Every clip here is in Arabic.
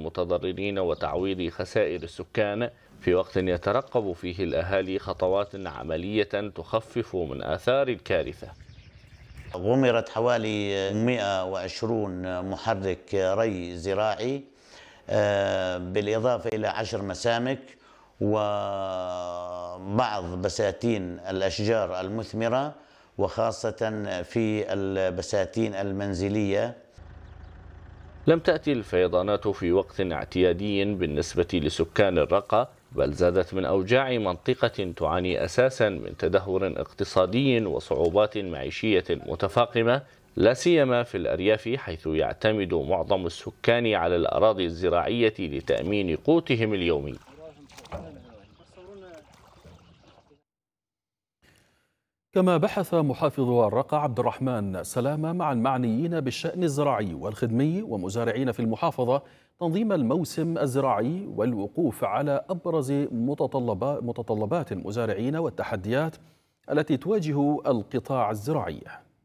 المتضررين وتعويض خسائر السكان، في وقت يترقب فيه الأهالي خطوات عملية تخفف من آثار الكارثة. غمرت حوالي 120 محرك ري زراعي، بالإضافة إلى 10 مسامك وبعض بساتين الأشجار المثمرة، وخاصة في البساتين المنزلية. لم تأتي الفيضانات في وقت اعتيادي بالنسبة لسكان الرقة، بل زادت من أوجاع منطقة تعاني أساسا من تدهور اقتصادي وصعوبات معيشية متفاقمة، لا سيما في الأرياف، حيث يعتمد معظم السكان على الأراضي الزراعية لتأمين قوتهم اليومي. كما بحث محافظ الرقة عبد الرحمن سلامة مع المعنيين بالشأن الزراعي والخدمي ومزارعين في المحافظة تنظيم الموسم الزراعي والوقوف على أبرز متطلبات المزارعين والتحديات التي تواجه القطاع الزراعي.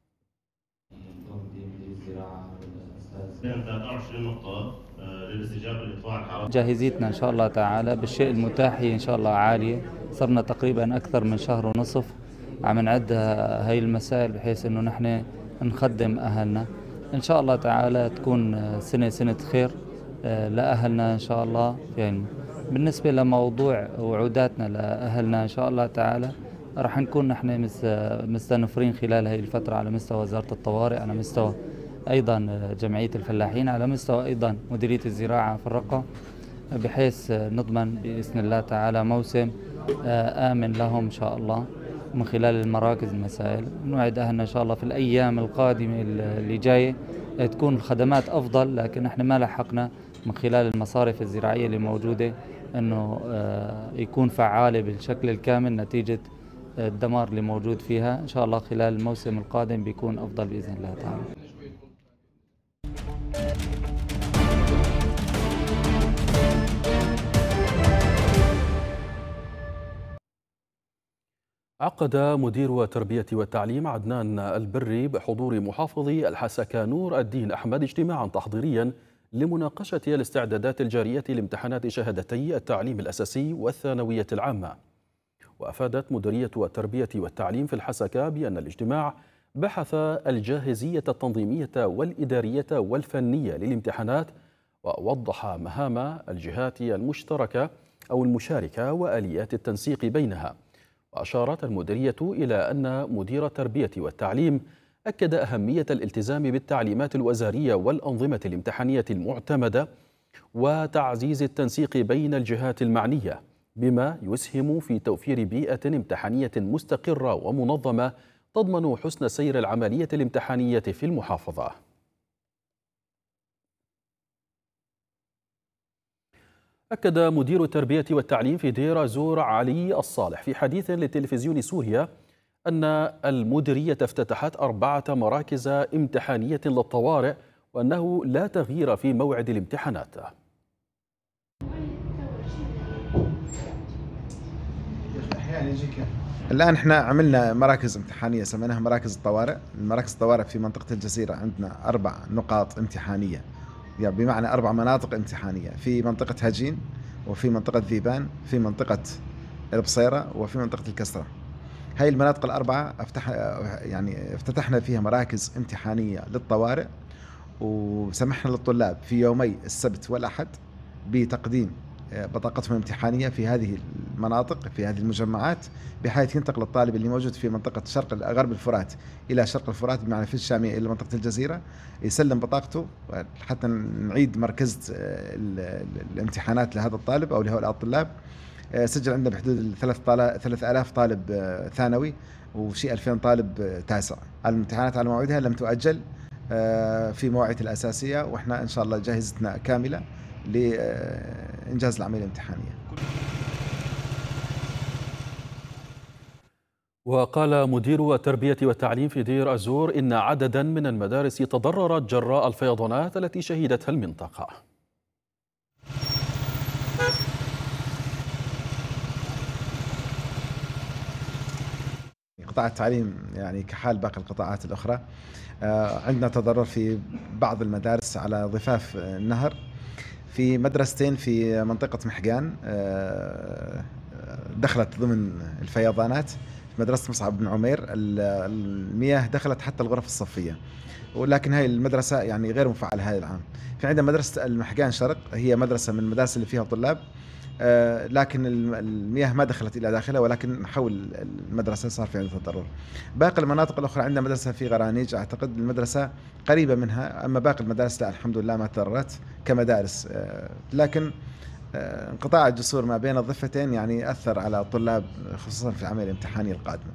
جاهزيتنا إن شاء الله تعالى بالشيء المتاح إن شاء الله عالية. صرنا تقريبا أكثر من شهر ونصف عم نعد هاي المسائل بحيث إنه نحن نخدم أهلنا. إن شاء الله تعالى تكون سنة خير لأهلنا إن شاء الله. يعني بالنسبة لموضوع وعوداتنا لأهلنا إن شاء الله تعالى راح نكون نحن مستنفرين خلال هاي الفترة على مستوى وزارة الطوارئ، على مستوى أيضا جمعية الفلاحين، على مستوى أيضا مديرية الزراعة في الرقة، بحيث نضمن بإذن الله تعالى موسم آمن لهم إن شاء الله من خلال المراكز المسائل. نوعد أهلنا إن شاء الله في الأيام القادمة اللي جاية تكون الخدمات أفضل، لكن احنا ما لحقنا من خلال المصارف الزراعية اللي موجودة أنه يكون فعالة بالشكل الكامل نتيجة الدمار اللي موجود فيها. إن شاء الله خلال الموسم القادم بيكون أفضل بإذن الله تعالى. عقد مدير التربية والتعليم عدنان البري بحضور محافظي الحسكة نور الدين أحمد اجتماعا تحضيريا لمناقشة الاستعدادات الجارية لامتحانات شهادتي التعليم الأساسي والثانوية العامة. وأفادت مديرية التربية والتعليم في الحسكة بأن الاجتماع بحث الجاهزية التنظيمية والإدارية والفنية للامتحانات، ووضح مهام الجهات المشتركة أو المشاركة وآليات التنسيق بينها. وأشارت المديرية إلى أن مدير التربية والتعليم أكد أهمية الالتزام بالتعليمات الوزارية والأنظمة الامتحانية المعتمدة وتعزيز التنسيق بين الجهات المعنية، بما يسهم في توفير بيئة امتحانية مستقرة ومنظمة تضمن حسن سير العملية الامتحانية في المحافظة. أكد مدير التربية والتعليم في دير الزور علي الصالح في حديث لتلفزيون سوريا أن المديرية افتتحت 4 مراكز امتحانية للطوارئ، وأنه لا تغيير في موعد الامتحانات. الآن احنا عملنا مراكز امتحانية سميناها مراكز الطوارئ. المراكز الطوارئ في منطقة الجزيرة عندنا 4 نقاط امتحانية، يعني بمعنى 4 مناطق امتحانية، في منطقة هجين، وفي منطقة ذيبان، في منطقة البصيرة، وفي منطقة الكسرة. هاي المناطق ال4 افتتحنا فيها مراكز امتحانية للطوارئ، وسمحنا للطلاب في يومي السبت والأحد بتقديم بطاقتهم الامتحانية في هذه المناطق، في هذه المجمعات، بحيث ينتقل الطالب اللي موجود في منطقة غرب الفرات إلى شرق الفرات، بمعنى في الشامية إلى منطقة الجزيرة، يسلم بطاقته حتى نعيد مركزة الامتحانات لهذا الطالب أو لهؤلاء الطلاب. سجل عندنا بحدود 3000 طالب ثانوي وشيء 2000 طالب تاسع. الامتحانات على موعدها لم تؤجل في مواعيد الأساسية، وإحنا إن شاء الله جاهزتنا كاملة لإنجاز العملية الامتحانية. وقال مدير التربية والتعليم في دير الزور إن عددا من المدارس تضررت جراء الفيضانات التي شهدتها المنطقة. قطاع التعليم يعني كحال باقي القطاعات الأخرى، عندنا تضرر في بعض المدارس على ضفاف النهر، في مدرستين في منطقة محجان دخلت ضمن الفيضانات. في مدرسة مصعب بن عمير المياه دخلت حتى الغرف الصفية، ولكن هاي المدرسة يعني غير مفعلة هذا العام. في عندنا مدرسة المحجان شرق، هي مدرسة من المدارس اللي فيها طلاب، لكن المياه ما دخلت إلى داخلها، ولكن حول المدرسة صار في عندها تضرر. باقي المناطق الأخرى عندنا مدرسة في غرانيج أعتقد المدرسة قريبة منها، أما باقي المدارس لا الحمد لله ما تضررت كمدارس. لكن انقطاع الجسور ما بين الضفتين يعني أثر على الطلاب خصوصا في العملية الامتحانية القادمة.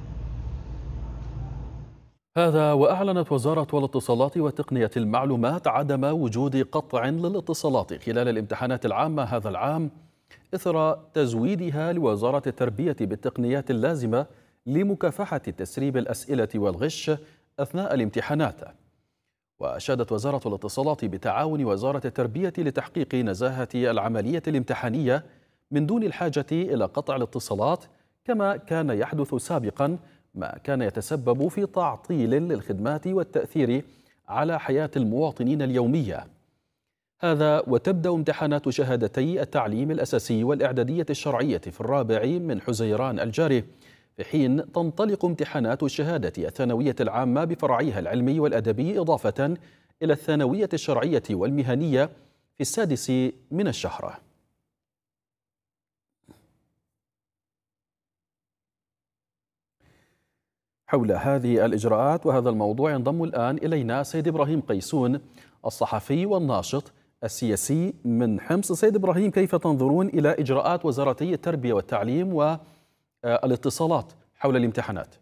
هذا وأعلنت وزارة الاتصالات وتقنية المعلومات عدم وجود قطع للاتصالات خلال الامتحانات العامة هذا العام إثر تزويدها لوزارة التربية بالتقنيات اللازمة لمكافحة تسريب الأسئلة والغش أثناء الامتحانات. وأشادت وزارة الاتصالات بتعاون وزارة التربية لتحقيق نزاهة العملية الامتحانية من دون الحاجة إلى قطع الاتصالات، كما كان يحدث سابقا، ما كان يتسبب في تعطيل للخدمات والتأثير على حياة المواطنين اليومية. هذا وتبدأ امتحانات شهادتي التعليم الأساسي والإعدادية الشرعية في 4 من حزيران الجاري، في حين تنطلق امتحانات الشهادة الثانوية العامة بفرعيها العلمي والأدبي، إضافة إلى الثانوية الشرعية والمهنية في 6 من الشهر. حول هذه الإجراءات وهذا الموضوع ينضم الآن إلينا سيد إبراهيم قيسون، الصحفي والناشط السياسي من حمص. سيد إبراهيم، كيف تنظرون إلى إجراءات وزارتي التربية والتعليم والاتصالات حول الامتحانات؟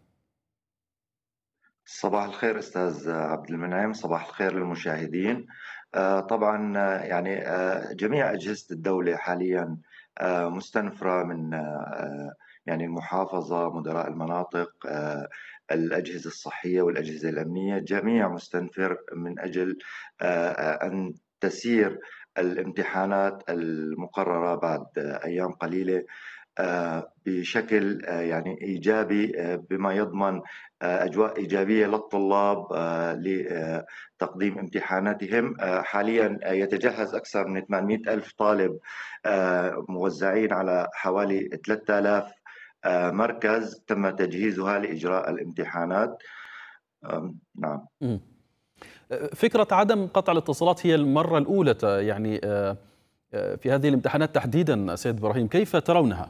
صباح الخير أستاذ عبد المنعم، صباح الخير للمشاهدين. طبعا يعني جميع أجهزة الدولة حاليا مستنفرة من يعني المحافظة، مدراء المناطق، الأجهزة الصحية والأجهزة الأمنية، جميع مستنفر من أجل أن تسير الامتحانات المقررة بعد أيام قليلة بشكل يعني إيجابي، بما يضمن أجواء إيجابية للطلاب لتقديم امتحاناتهم. حاليا يتجهز أكثر من 800 ألف طالب موزعين على حوالي 3000 مركز تم تجهيزها لإجراء الامتحانات. نعم. فكرة عدم قطع الاتصالات هي المرة الأولى يعني في هذه الامتحانات تحديدا. سيد إبراهيم، كيف ترونها؟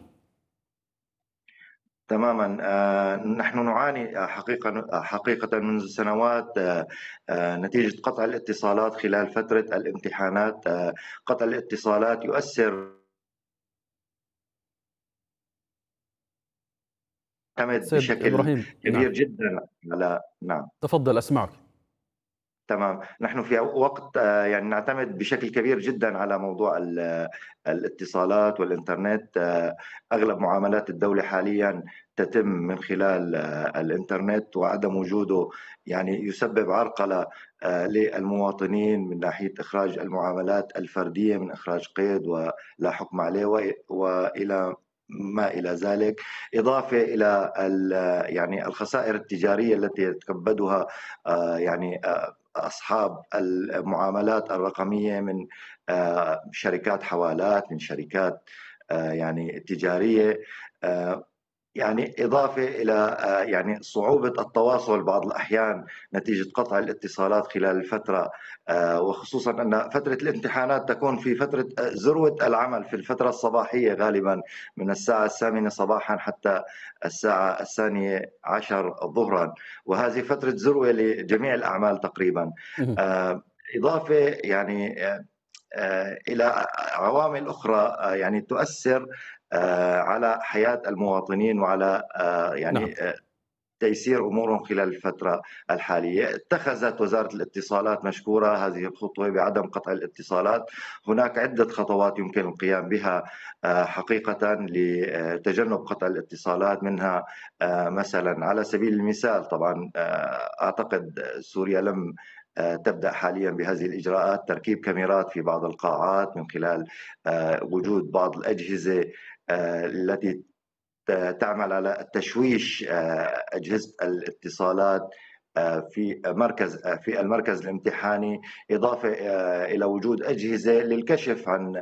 تماما. نحن نعاني حقيقة منذ سنوات نتيجة قطع الاتصالات خلال فترة الامتحانات. قطع الاتصالات يؤثر بشكل كبير جدا على نعم. تفضل أسمعك. تمام. نحن في وقت يعني نعتمد بشكل كبير جدا على موضوع الاتصالات والإنترنت. أغلب معاملات الدولة حاليا تتم من خلال الإنترنت، وعدم وجوده يعني يسبب عرقلة للمواطنين من ناحية إخراج المعاملات الفردية من إخراج قيد ولا حكم عليه وإلى ما إلى ذلك، إضافة إلى يعني الخسائر التجارية التي يتكبدها يعني أصحاب المعاملات الرقمية من شركات حوالات، من شركات يعني تجارية، يعني إضافة إلى يعني صعوبة التواصل بعض الأحيان نتيجة قطع الاتصالات خلال الفترة، وخصوصا أن فترة الامتحانات تكون في فترة ذروة العمل، في الفترة الصباحية غالبا من الساعة 8 صباحا حتى الساعة 12 ظهرا، وهذه فترة ذروة لجميع الأعمال تقريبا. إضافة يعني إلى عوامل أخرى يعني تؤثر على حياة المواطنين وعلى يعني تيسير أمورهم خلال الفترة الحالية. اتخذت وزارة الاتصالات مشكورة هذه الخطوة بعدم قطع الاتصالات. هناك عدة خطوات يمكن القيام بها حقيقة لتجنب قطع الاتصالات، منها مثلا على سبيل المثال، طبعا أعتقد سوريا لم تبدأ حاليا بهذه الإجراءات، تركيب كاميرات في بعض القاعات من خلال وجود بعض الأجهزة التي تعمل على تشويش أجهزة الاتصالات في المركز الامتحاني، إضافة إلى وجود أجهزة للكشف عن